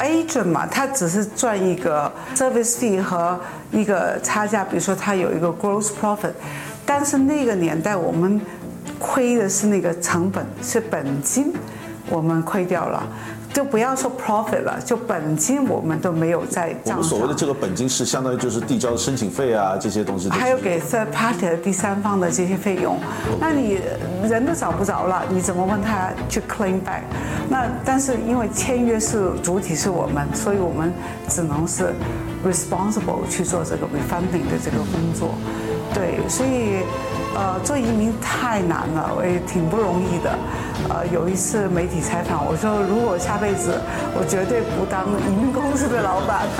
agent 嘛，他只是赚一个 service fee 和一个差价，比如说他有一个 gross profit， 但是那个年代我们亏的是那个成本，是本金，我们亏掉了。就不要说 profit 了，就本金我们都没有在账上。 我们所谓的这个本金是相当于就是递交的申请费啊，这些东西。 还有给 third party 的第三方的这些费用，那你人都找不着了，你怎么问他去 claim back？ 那但是因为签约是主体是我们，所以我们只能是 responsible 去做这个 refunding 的这个工作。对，所以做移民太难了，我也挺不容易的。有一次媒体采访我说，如果下辈子我绝对不当移民公司的老板。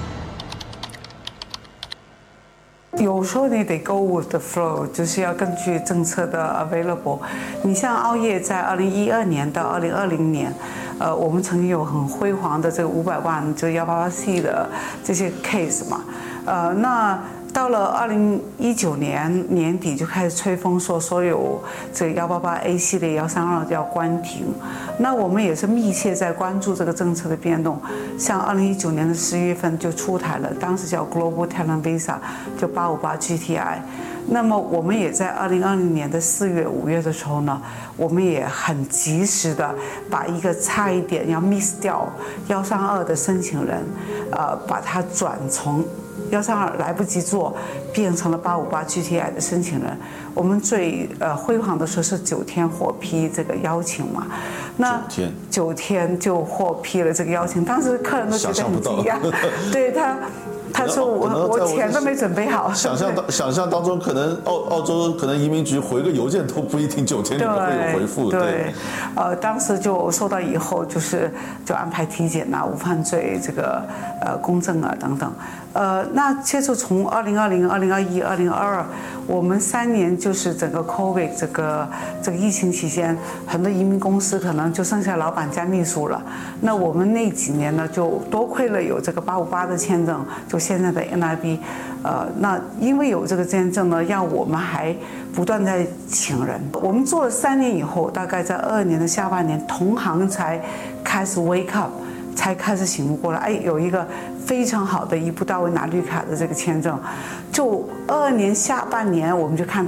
有时候你得 go with the flow， 就是要根据政策的 available。你像澳业在2012年到2020年，我们曾经有很辉煌的这个500万就188C 的这些 case 嘛，那到了2019年年底就开始吹风说所有这个188A 系列132要关停，那我们也是密切在关注这个政策的变动。像2019年的10月份就出台了，当时叫 Global Talent Visa， 就858 GTI。那么我们也在2020年的4月、5月的时候呢，我们也很及时的把一个差一点要 miss 掉132的申请人，把它转从132来不及做，变成了858 GTI 的申请人。我们最辉煌的时候是9天获批这个邀请嘛，那9天就获批了这个邀请，当时客人都觉得很惊讶，对他说我钱都没准备好。 想象当中，可能澳洲可能移民局回个邮件都不一定9天里面会有回复。 对，当时就收到以后，就安排体检啊、无犯罪这个公证啊等等。那接着从2020、2021、2022，我们3年就是整个 COVID 这个疫情期间，很多移民公司可能就剩下老板加秘书了。那我们那几年呢，就多亏了有这个858的签证，就现在的 NIB， 那因为有这个签证呢，让我们还不断在请人。我们做了3年以后，大概在22年的下半年，同行才开始 wake up， 才开始醒悟过来，哎，有一个非常好的一步到位拿绿卡的这个签证。就22年下半年，我们就看